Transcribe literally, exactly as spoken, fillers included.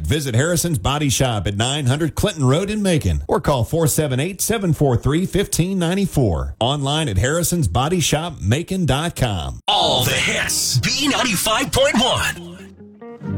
Visit Harrison's Body Shop at nine hundred Clinton Road in Macon or call four seven eight, seven four three, one five nine four. Online at harrisons body shop macon dot com. All the hits. B ninety-five point one.